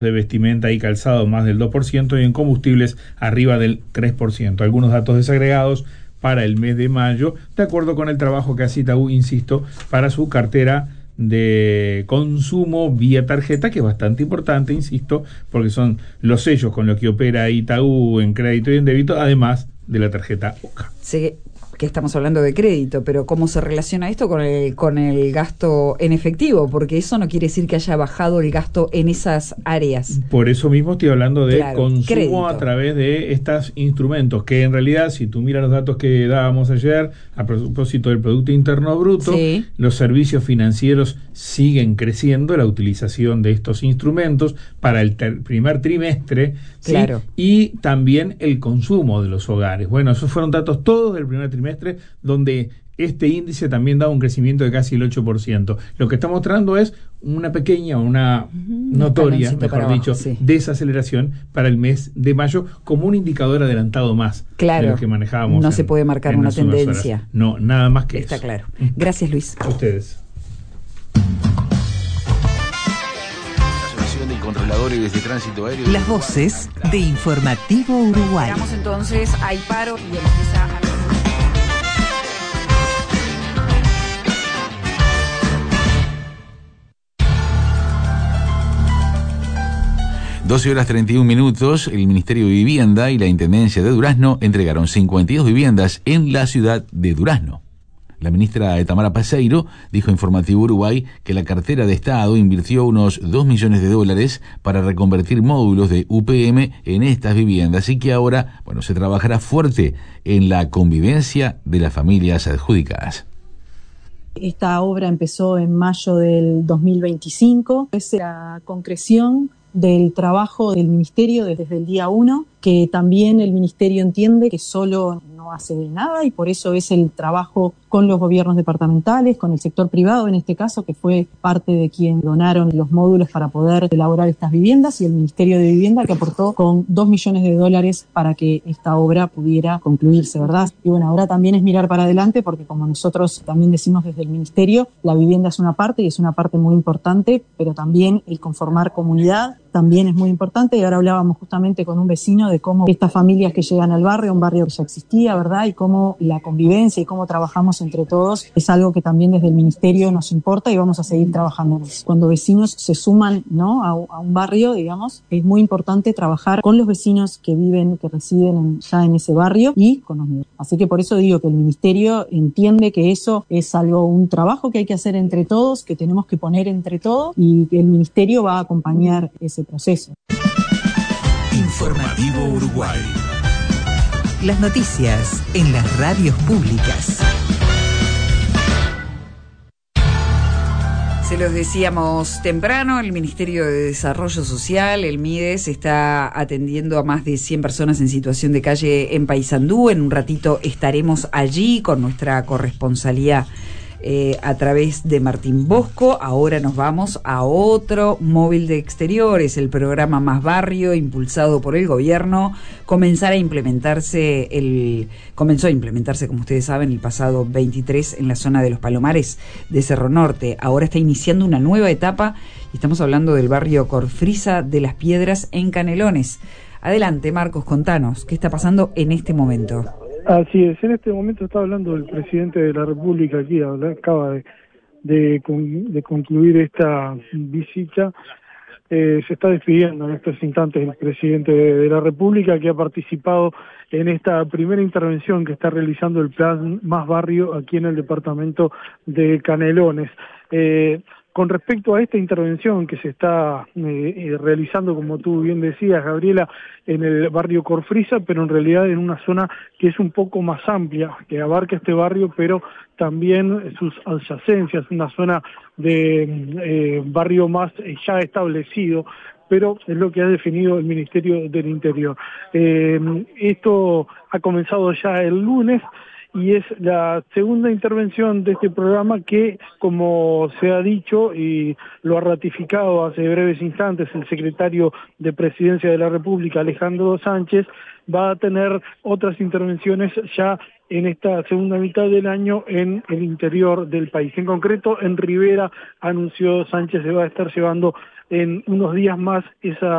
de vestimenta y calzado más del 2% y en combustibles arriba del 3%. Algunos datos desagregados para el mes de mayo, de acuerdo con el trabajo que hace Itaú, insisto, para su cartera de consumo vía tarjeta, que es bastante importante, insisto, porque son los sellos con los que opera Itaú en crédito y en débito, además de la tarjeta OCA. Sí, que estamos hablando de crédito, pero ¿cómo se relaciona esto con el gasto en efectivo? Porque eso no quiere decir que haya bajado el gasto en esas áreas. Por eso mismo estoy hablando de consumo crédito a través de estos instrumentos, que en realidad, si tú miras los datos que dábamos ayer, a propósito del Producto Interno Bruto, sí, los servicios financieros siguen creciendo, la utilización de estos instrumentos para el primer trimestre, claro, ¿sí? Y también el consumo de los hogares. Bueno, esos fueron datos todos del primer trimestre, donde este índice también da un crecimiento de casi el 8%. Lo que está mostrando es una pequeña, una notoria, mejor dicho, sí, desaceleración para el mes de mayo, como un indicador adelantado más, claro, de lo que manejábamos. No se puede marcar una tendencia. Horas. No, nada más que está eso. Claro. Gracias, Luis. A ustedes. De controladores de tránsito aéreo. Las voces de Informativo Uruguay. Llegamos entonces, hay paro y empieza a... 12:31. El Ministerio de Vivienda y la Intendencia de Durazno entregaron 52 viviendas en la ciudad de Durazno. La ministra Tamara Paseiro dijo a Informativo Uruguay que la cartera de Estado invirtió unos $2 millones para reconvertir módulos de UPM en estas viviendas y que ahora, se trabajará fuerte en la convivencia de las familias adjudicadas. Esta obra empezó en mayo del 2025, es la concreción del trabajo del Ministerio desde el día 1, que también el Ministerio entiende que solo no hace nada y por eso es el trabajo con los gobiernos departamentales, con el sector privado en este caso, que fue parte de quien donaron los módulos para poder elaborar estas viviendas, y el Ministerio de Vivienda, que aportó con $2 millones para que esta obra pudiera concluirse, ¿verdad? Y ahora también es mirar para adelante, porque como nosotros también decimos desde el Ministerio, la vivienda es una parte y es una parte muy importante, pero también el conformar comunidad también es muy importante. Y ahora hablábamos justamente con un vecino de cómo estas familias que llegan al barrio, un barrio que ya existía, ¿verdad? Y cómo la convivencia y cómo trabajamos entre todos es algo que también desde el Ministerio nos importa y vamos a seguir trabajando. Cuando vecinos se suman, ¿no?, a un barrio, digamos, es muy importante trabajar con los vecinos que viven, que residen ya en ese barrio y con los nuevos. Así que por eso digo que el Ministerio entiende que eso es un trabajo que hay que hacer entre todos, que tenemos que poner entre todos, y que el Ministerio va a acompañar ese proceso. Informativo Uruguay. Las noticias en las radios públicas. Se los decíamos temprano, el Ministerio de Desarrollo Social, el MIDES, está atendiendo a más de 100 personas en situación de calle en Paysandú. En un ratito estaremos allí con nuestra corresponsalía a través de Martín Bosco. Ahora nos vamos a otro móvil de exteriores, el programa Más Barrio, impulsado por el gobierno. Comenzó a implementarse, como ustedes saben, el pasado 23 en la zona de Los Palomares de Cerro Norte. Ahora está iniciando una nueva etapa y estamos hablando del barrio Corfrisa de las Piedras en Canelones. Adelante, Marcos, contanos, ¿qué está pasando en este momento? Así es, en este momento está hablando el presidente de la República aquí, acaba de concluir esta visita. Se está despidiendo en estos instantes el presidente de la República, que ha participado en esta primera intervención que está realizando el plan Más Barrio aquí en el departamento de Canelones. Con respecto a esta intervención que se está realizando, como tú bien decías, Gabriela, en el barrio Corfrisa, pero en realidad en una zona que es un poco más amplia, que abarca este barrio, pero también sus adyacencias, una zona de barrio más ya establecido, pero es lo que ha definido el Ministerio del Interior. Esto ha comenzado ya el lunes, y es la segunda intervención de este programa que, como se ha dicho y lo ha ratificado hace breves instantes el secretario de Presidencia de la República, Alejandro Sánchez, va a tener otras intervenciones ya en esta segunda mitad del año en el interior del país. En concreto, en Rivera, anunció Sánchez, se va a estar llevando en unos días más esa